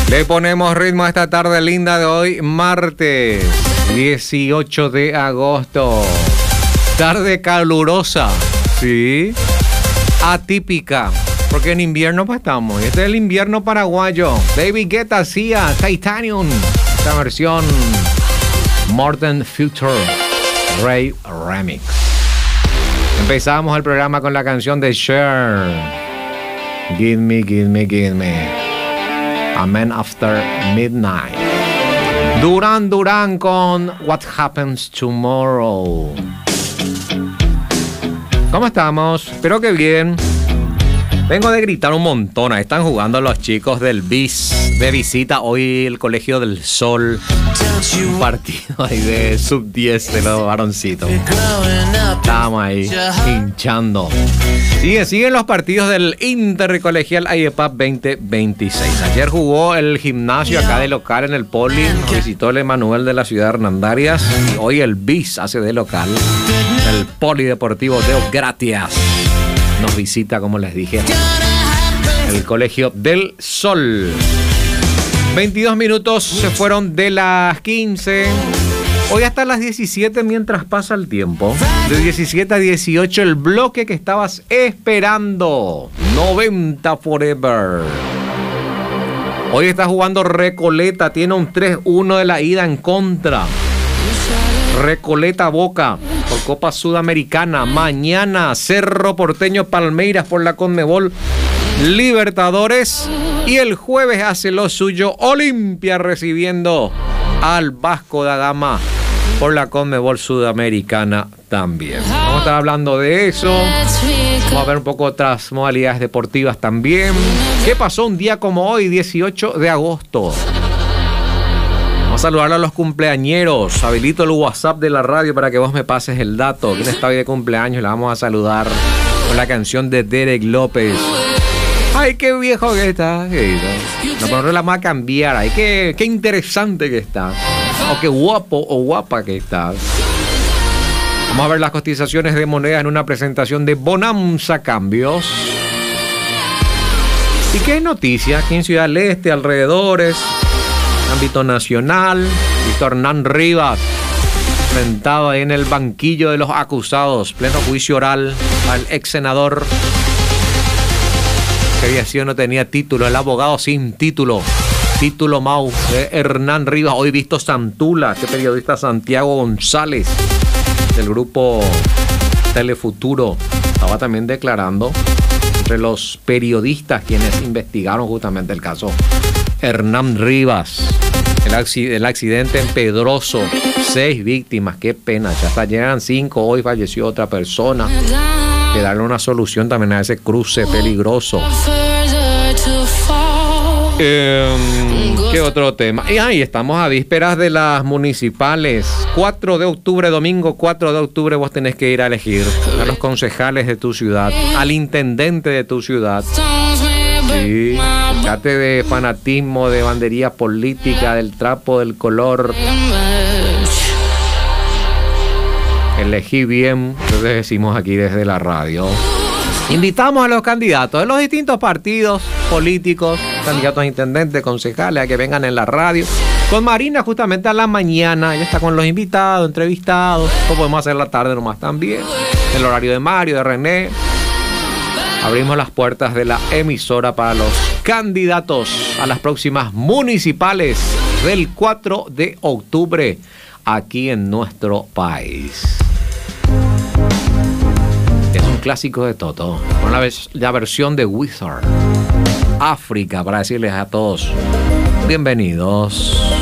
Le ponemos ritmo a esta tarde linda de hoy, martes 18 de agosto. Tarde calurosa, ¿sí? Atípica, porque en invierno pues estamos. Este es el invierno paraguayo. David Guetta hacía Titanium, esta versión Modern Future Ray Remix. Empezamos el programa con la canción de Cher, Give Me, Give Me, Give Me, A Man After Midnight. Duran Duran con What Happens Tomorrow. ¿Cómo estamos? Espero que bien. Vengo de gritar un montón. Ahí están jugando los chicos del BIS de visita hoy el Colegio del Sol. Un partido ahí de sub-10 de los varoncitos. Estamos ahí hinchando. Siguen los partidos del Intercolegial AIEPAP 2026. Ayer jugó el gimnasio acá de local en el Poli. Nos visitó el Emanuel de la ciudad de Hernandarias. Y hoy el BIS hace de local. El Polideportivo Teo Gratias nos visita, como les dije, el Colegio del Sol. 22 minutos se fueron de las 15. Hoy hasta las 17 mientras pasa el tiempo. De 17 a 18 el bloque que estabas esperando. 90 Forever. Hoy está jugando Recoleta. Tiene un 3-1 de la ida en contra. Recoleta Boca por Copa Sudamericana. Mañana Cerro Porteño Palmeiras por la Conmebol Libertadores. Y el jueves hace lo suyo Olimpia recibiendo al Vasco da Gama por la Conmebol Sudamericana también. Vamos a estar hablando de eso. Vamos a ver un poco otras modalidades deportivas también. ¿Qué pasó un día como hoy, 18 de agosto? Vamos a saludar a los cumpleañeros. Habilito el WhatsApp de la radio para que vos me pases el dato. ¿Quién está hoy de cumpleaños? La vamos a saludar con la canción de Derek López. Ay, qué viejo que está. No, pero no la vamos a cambiar. Ay, qué interesante que está. O qué guapo o guapa que está. Vamos a ver las cotizaciones de moneda en una presentación de Bonanza Cambios. ¿Y qué noticia? Aquí en Ciudad del Este, alrededores, ámbito nacional, Víctor Hernán Rivas, sentado ahí en el banquillo de los acusados, pleno juicio oral al ex senador que había sido, no tenía título, el abogado sin título Mau de Hernán Rivas, hoy visto Santula, este periodista Santiago González del grupo Telefuturo, estaba también declarando entre los periodistas quienes investigaron justamente el caso Hernán Rivas, el accidente en Pedroso, 6 víctimas, qué pena, ya hasta llegan 5, hoy falleció otra persona. Que darle una solución también a ese cruce peligroso. ¿Qué otro tema? Y ahí estamos a vísperas de las municipales. 4 de octubre, domingo 4 de octubre, vos tenés que ir a elegir a los concejales de tu ciudad, al intendente de tu ciudad. Sí, fíjate de fanatismo, de bandería política, del trapo, del color. Elegí bien, entonces decimos aquí desde la radio. Invitamos a los candidatos de los distintos partidos políticos, candidatos a intendentes, concejales, a que vengan en la radio. Con Marina justamente a la mañana, ella está con los invitados, entrevistados. O podemos hacer la tarde nomás también. El horario de Mario, de René. Abrimos las puertas de la emisora para los candidatos a las próximas municipales del 4 de octubre aquí en nuestro país. Es un clásico de Toto, con la versión de Wizard, África, para decirles a todos bienvenidos.